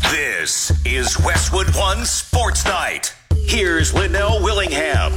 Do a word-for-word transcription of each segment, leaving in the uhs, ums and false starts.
This is Westwood One Sports Night. Here's Linnell Willingham.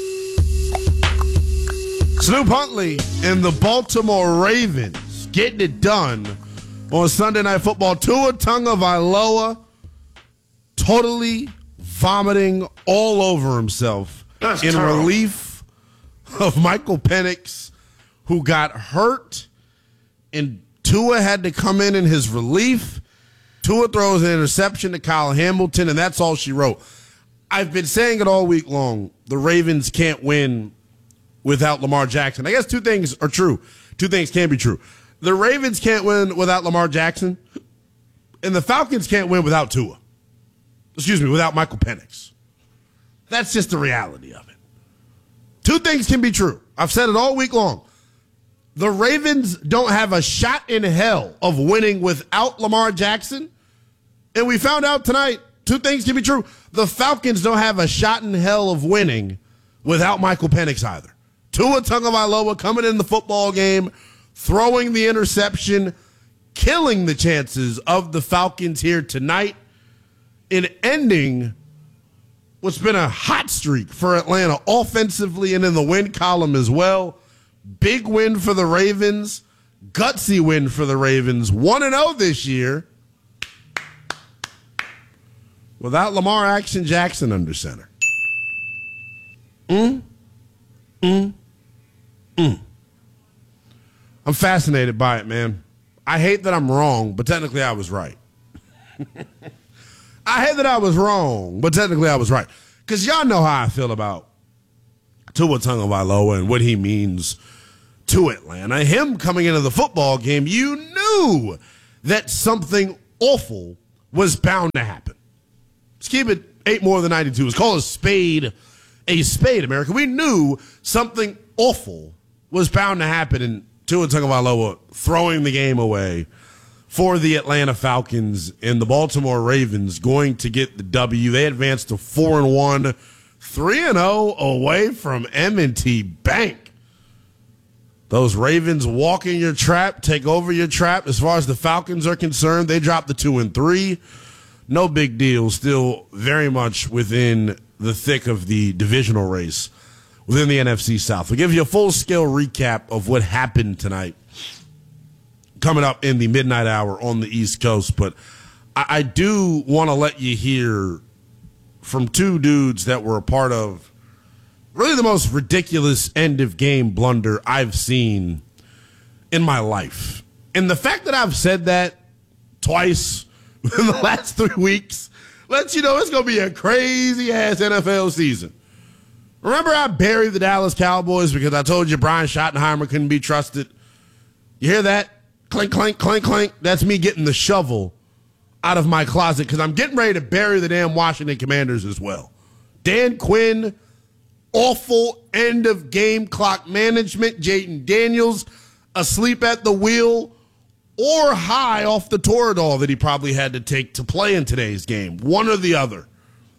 Snoop Huntley and the Baltimore Ravens getting it done on Sunday Night Football. Tua Tagovailoa totally vomiting all over himself That's in terrible. relief of Michael Penix, who got hurt, and Tua had to come in in his relief. Tua throws an interception to Kyle Hamilton, and that's all she wrote. I've been saying it all week long. The Ravens can't win without Lamar Jackson. I guess two things are true. Two things can be true. The Ravens can't win without Lamar Jackson, and the Falcons can't win without Tua. Excuse me, without Michael Penix. That's just the reality of it. Two things can be true. I've said it all week long. The Ravens don't have a shot in hell of winning without Lamar Jackson. And we found out tonight, two things can be true. The Falcons don't have a shot in hell of winning without Michael Penix either. Tua Tagovailoa coming in the football game, throwing the interception, killing the chances of the Falcons here tonight, and ending what's been a hot streak for Atlanta offensively and in the win column as well. Big win for the Ravens. Gutsy win for the Ravens. one and oh this year. Without Lamar Action Jackson under center. Mm, mm, mm. I'm fascinated by it, man. I hate that I'm wrong, but technically I was right. I hate that I was wrong, but technically I was right. Because y'all know how I feel about Tua Tagovailoa and what he means to Atlanta. Him coming into the football game, you knew that something awful was bound to happen. Let's keep it eight more than ninety-two. It's called a spade a spade, America. We knew something awful was bound to happen in Tua Tagovailoa throwing the game away for the Atlanta Falcons, and the Baltimore Ravens going to get the W. They advanced to four and one, three and oh away from M and T Bank. Those Ravens walk in your trap, take over your trap. As far as the Falcons are concerned, they dropped the two and three. No big deal. Still very much within the thick of the divisional race within the N F C South. We'll give you a full-scale recap of what happened tonight coming up in the midnight hour on the East Coast. But I, I do want to let you hear from two dudes that were a part of really the most ridiculous end-of-game blunder I've seen in my life. And the fact that I've said that twice in the last three weeks lets you know it's going to be a crazy-ass N F L season. Remember I buried the Dallas Cowboys because I told you Brian Schottenheimer couldn't be trusted? You hear that? Clink, clink, clink, clink. That's me getting the shovel out of my closet because I'm getting ready to bury the damn Washington Commanders as well. Dan Quinn, awful end-of-game clock management. Jayden Daniels asleep at the wheel or high off the Toradol that he probably had to take to play in today's game. One or the other.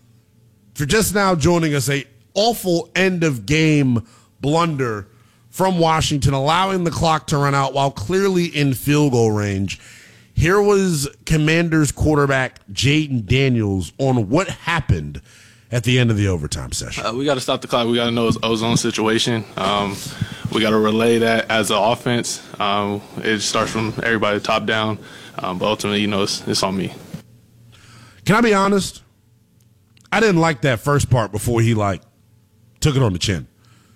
For just now joining us, a awful end-of-game blunder from Washington, allowing the clock to run out while clearly in field goal range. Here was Commanders quarterback Jayden Daniels on what happened at the end of the overtime session. Uh, we got to stop the clock. We got to know it's ozone situation. Um, we got to relay that as an offense. Um, it starts from everybody top down, um, but ultimately, you know, it's, it's on me. Can I be honest? I didn't like that first part before he, like, took it on the chin.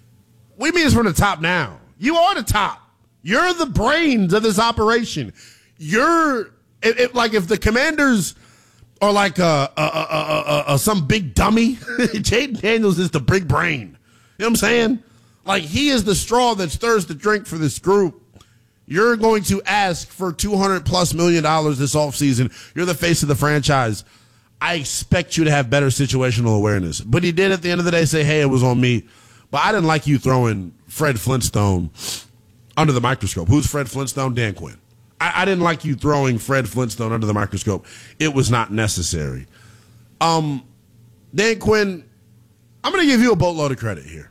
We mean it's from the top now. You are the top. You're the brains of this operation. You're, it, it, like, if the Commanders are like a, a, a, a, a, a some big dummy, Jayden Daniels is the big brain. You know what I'm saying? Like, he is the straw that stirs the drink for this group. You're going to ask for two hundred plus million dollars this offseason. You're the face of the franchise. I expect you to have better situational awareness. But he did at the end of the day say, hey, it was on me. But I didn't like you throwing Fred Flintstone under the microscope. Who's Fred Flintstone? Dan Quinn. I, I didn't like you throwing Fred Flintstone under the microscope. It was not necessary. Um, Dan Quinn, I'm going to give you a boatload of credit here.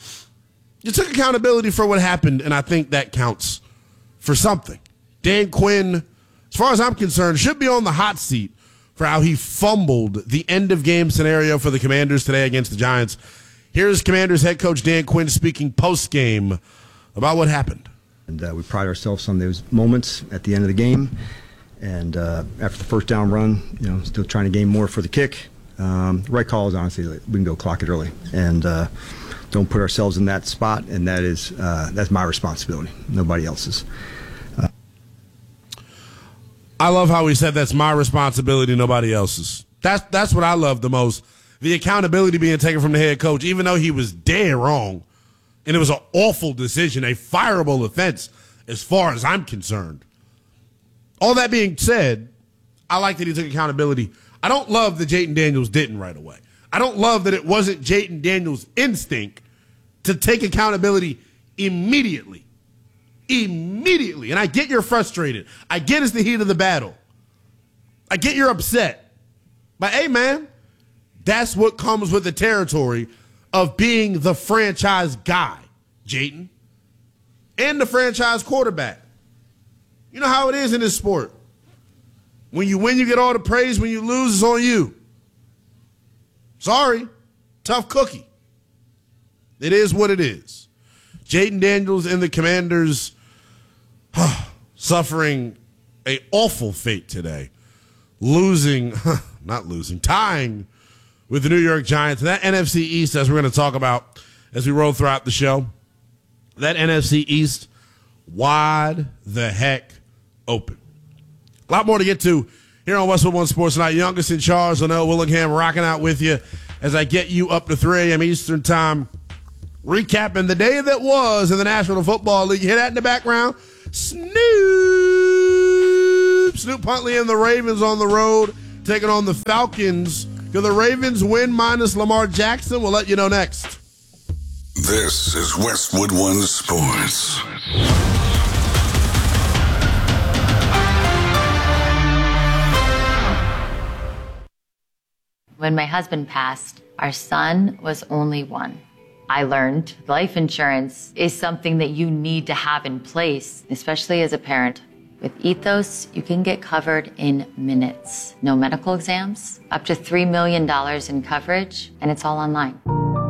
You took accountability for what happened, and I think that counts for something. Dan Quinn, as far as I'm concerned, should be on the hot seat for how he fumbled the end-of-game scenario for the Commanders today against the Giants. Here's Commanders head coach Dan Quinn speaking post-game about what happened. And uh, we pride ourselves on those moments at the end of the game. And uh, after the first down run, you know, still trying to gain more for the kick. Um, the right call is honestly, like, we can go clock it early. And uh, don't put ourselves in that spot, and that is uh, that's my responsibility, nobody else's. Uh, I love how he said that's my responsibility, nobody else's. That's that's what I love the most. The accountability being taken from the head coach, even though he was dead wrong, and it was an awful decision, a fireable offense as far as I'm concerned. All that being said, I like that he took accountability. I don't love that Jayden Daniels didn't right away. I don't love that it wasn't Jayden Daniels' instinct to take accountability immediately. Immediately. And I get you're frustrated. I get it's the heat of the battle. I get you're upset. But, hey, man, that's what comes with the territory of being the franchise guy, Jayden, and the franchise quarterback. You know how it is in this sport. When you win, you get all the praise. When you lose, it's on you. Sorry. Tough cookie. It is what it is. Jayden Daniels and the Commanders suffering an awful fate today. Losing, not losing, tying with the New York Giants. And that N F C East, as we're going to talk about as we roll throughout the show, that N F C East, wide the heck open. A lot more to get to here on Westwood One Sports Night. Youngest in charge, Linnell Willingham, rocking out with you as I get you up to three a.m. Eastern Time, recapping the day that was in the National Football League. You hear that in the background? Snoop! Snoop Huntley and the Ravens on the road, taking on the Falcons. Do the Ravens win minus Lamar Jackson? We'll let you know next. This is Westwood One Sports. When my husband passed, our son was only one. I learned life insurance is something that you need to have in place, especially as a parent. With Ethos, you can get covered in minutes. No medical exams, up to three million dollars in coverage, and it's all online.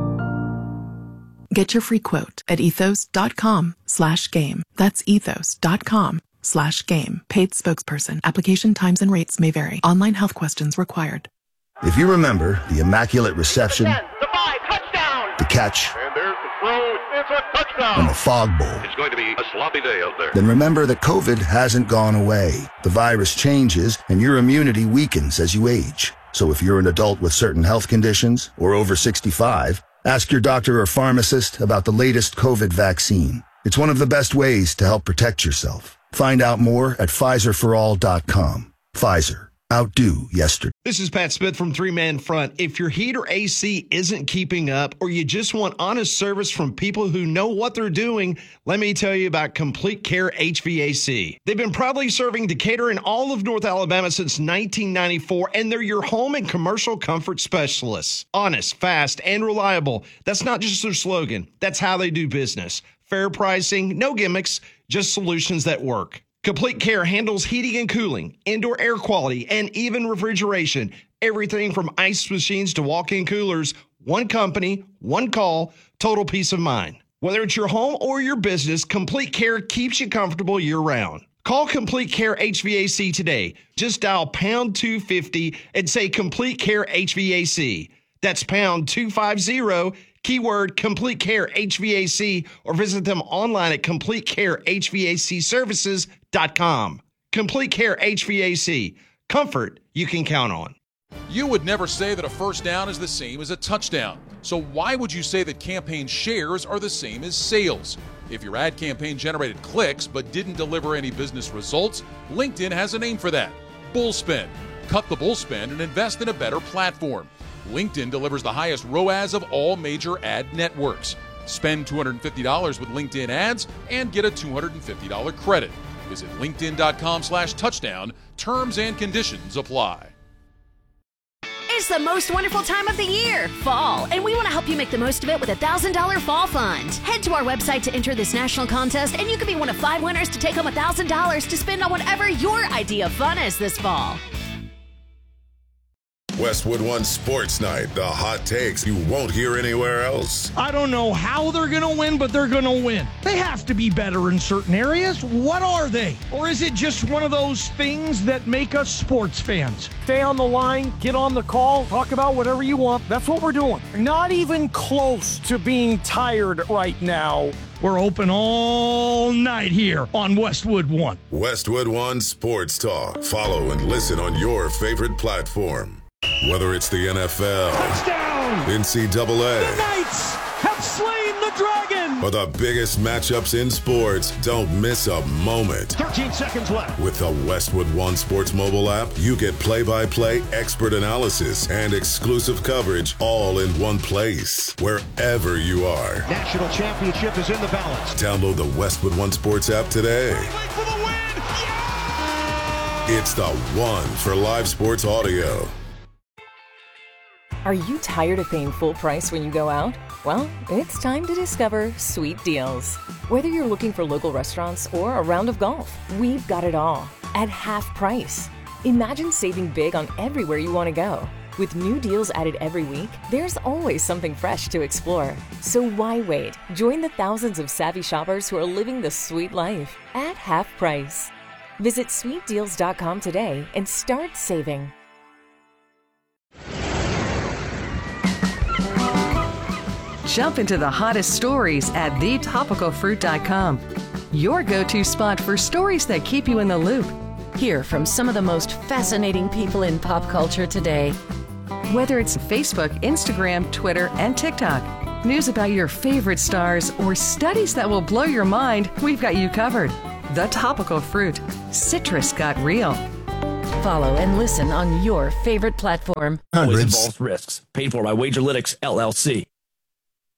Get your free quote at ethos.com slash game. That's ethos.com slash game. Paid spokesperson. Application times and rates may vary. Online health questions required. If you remember the Immaculate Reception, the five, touchdown, the catch, and there's the throw, it's a touchdown, and the Fog Bowl, it's going to be a sloppy day out there. Then remember that COVID hasn't gone away. The virus changes, and your immunity weakens as you age. So if you're an adult with certain health conditions or over sixty-five, ask your doctor or pharmacist about the latest COVID vaccine. It's one of the best ways to help protect yourself. Find out more at Pfizer for all dot com. Pfizer. Outdo yesterday. This is Pat Smith from Three Man Front. If your heat or A C isn't keeping up, or you just want honest service from people who know what they're doing, let me tell you about Complete Care H V A C. They've been proudly serving Decatur and all of North Alabama since nineteen ninety-four, and they're your home and commercial comfort specialists. Honest, fast, and reliable. That's not just their slogan. That's how they do business. Fair pricing, no gimmicks, just solutions that work. Complete Care handles heating and cooling, indoor air quality, and even refrigeration. Everything from ice machines to walk-in coolers. One company, one call, total peace of mind. Whether it's your home or your business, Complete Care keeps you comfortable year-round. Call Complete Care H V A C today. Just dial pound two fifty and say Complete Care H V A C. That's pound two fifty, keyword Complete Care H V A C, or visit them online at complete care h v a c services dot com. Complete Care H V A C. Comfort you can count on. You would never say that a first down is the same as a touchdown. So why would you say that campaign shares are the same as sales? If your ad campaign generated clicks but didn't deliver any business results, LinkedIn has a name for that. Bullspend. Cut the bullspend and invest in a better platform. LinkedIn delivers the highest R O A S of all major ad networks. Spend two hundred fifty dollars with LinkedIn ads and get a two hundred fifty dollars credit. Visit linkedin.com slash touchdown. Terms and conditions apply. It's the most wonderful time of the year, fall, and we want to help you make the most of it with a one thousand dollars fall fund. Head to our website to enter this national contest, and you could be one of five winners to take home one thousand dollars to spend on whatever your idea of fun is this fall. Westwood One Sports Night, the hot takes you won't hear anywhere else. I don't know how they're going to win, but they're going to win. They have to be better in certain areas. What are they? Or is it just one of those things that make us sports fans? Stay on the line, get on the call, talk about whatever you want. That's what we're doing. Not even close to being tired right now. We're open all night here on Westwood One. Westwood One Sports Talk. Follow and listen on your favorite platform. Whether it's the N F L, touchdown, N C double A, the Knights have slain the dragon, or the biggest matchups in sports, don't miss a moment. thirteen seconds left. With the Westwood One Sports mobile app, you get play-by-play expert analysis and exclusive coverage all in one place, wherever you are. National championship is in the balance. Download the Westwood One Sports app today. For the win. Yeah! It's the one for live sports audio. Are you tired of paying full price when you go out? Well, it's time to discover Sweet Deals. Whether you're looking for local restaurants or a round of golf, we've got it all at half price. Imagine saving big on everywhere you want to go. With new deals added every week, there's always something fresh to explore. So why wait? Join the thousands of savvy shoppers who are living the sweet life at half price. Visit sweet deals dot com today and start saving. Jump into the hottest stories at the topical fruit dot com. Your go-to spot for stories that keep you in the loop. Hear from some of the most fascinating people in pop culture today. Whether it's Facebook, Instagram, Twitter, and TikTok, news about your favorite stars, or studies that will blow your mind, we've got you covered. The Topical Fruit. Citrus got real. Follow and listen on your favorite platform. Always involves risks. Paid for by Wagerlytics, L L C.